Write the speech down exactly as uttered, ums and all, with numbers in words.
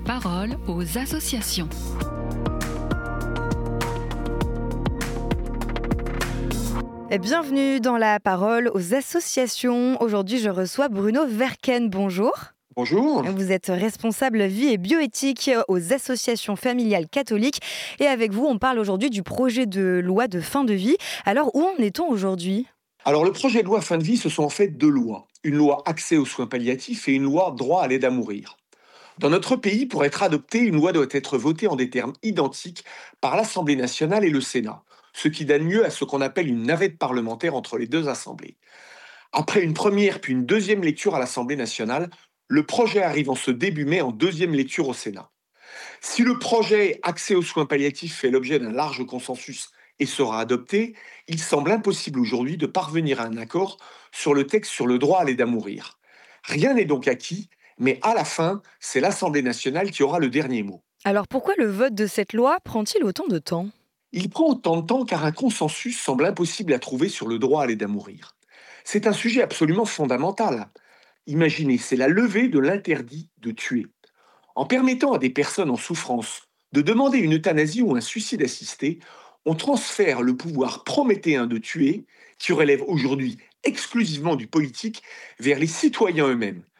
parole aux associations. Bienvenue dans la parole aux associations. Aujourd'hui, je reçois Bruno Verken. Bonjour. Bonjour. Vous êtes responsable vie et bioéthique aux associations familiales catholiques. Et avec vous, on parle aujourd'hui du projet de loi de fin de vie. Alors, où en est-on aujourd'hui ? Alors le projet de loi fin de vie, ce sont en fait deux lois. Une loi accès aux soins palliatifs et une loi droit à l'aide à mourir. Dans notre pays, pour être adoptée, une loi doit être votée en des termes identiques par l'Assemblée nationale et le Sénat, ce qui donne lieu à ce qu'on appelle une navette parlementaire entre les deux assemblées. Après une première puis une deuxième lecture à l'Assemblée nationale, le projet arrive en ce début mai en deuxième lecture au Sénat. Si le projet accès aux soins palliatifs fait l'objet d'un large consensus et sera adopté, il semble impossible aujourd'hui de parvenir à un accord sur le texte sur le droit à l'aide à mourir. Rien n'est donc acquis, mais à la fin, c'est l'Assemblée nationale qui aura le dernier mot. Alors, pourquoi le vote de cette loi prend-il autant de temps ? Il prend autant de temps car un consensus semble impossible à trouver sur le droit à l'aide à mourir. C'est un sujet absolument fondamental. Imaginez, c'est la levée de l'interdit de tuer. En permettant à des personnes en souffrance de demander une euthanasie ou un suicide assisté, on transfère le pouvoir prométhéen de tuer, qui relève aujourd'hui exclusivement du politique, vers les citoyens eux-mêmes.